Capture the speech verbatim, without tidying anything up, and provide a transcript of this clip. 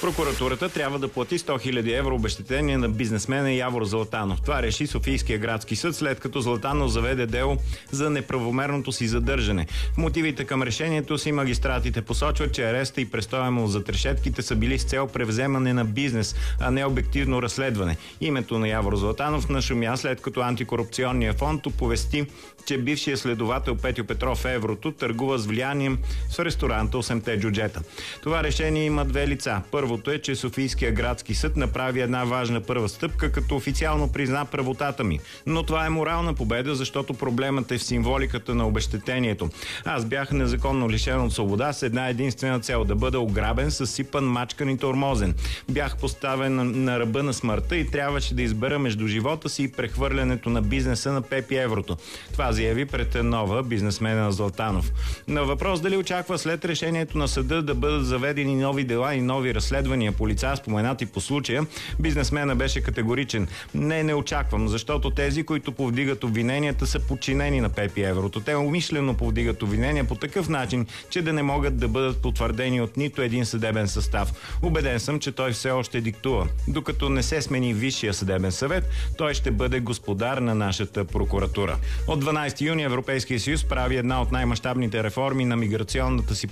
Прокуратурата трябва да плати сто хиляди евро обезщетение на бизнесмена Явор Златанов. Това реши Софийския градски съд, след като Златанов заведе дело за неправомерното си задържане. В мотивите към решението си магистратите посочват, че ареста и престоя му зад решетките са били с цел превземане на бизнес, а не обективно разследване. Името на Явор Златанов нашумя, след като антикорупционния фонд оповести, че бившия следовател Петьо Петров Еврото търгува с влиянием в ресторанта осемте джуджета. Това решение има две лица. Първото е, че Софийския градски съд направи една важна първа стъпка, като официално призна правотата ми. Но това е морална победа, защото проблемът е в символиката на обезщетението. Аз бях незаконно лишен от свобода с една единствена цел – да бъда ограбен, съсипан, мачкан и тормозен. Бях поставен на, на ръба на смъртта и трябваше да избера между живота си и прехвърлянето на бизнеса на Пепи Еврото. Това заяви пред нова бизнесмена на Златанов. На въпрос дали очаква след решението на съда да бъдат заведени нови дела и нови разследвания по лица, споменати по случая, бизнесмена беше категоричен. Не, не очаквам, защото тези, които повдигат обвиненията, са подчинени на Пепи Еврото. Те умишлено повдигат обвинения по такъв начин, че да не могат да бъдат потвърдени от нито един съдебен състав. Убеден съм, че той все още диктува. Докато не се смени Висшия съдебен съвет, той ще бъде господар на нашата прокуратура. От дванадесети юни Европейския съюз прави една от най-мащабните реформи на миграционната си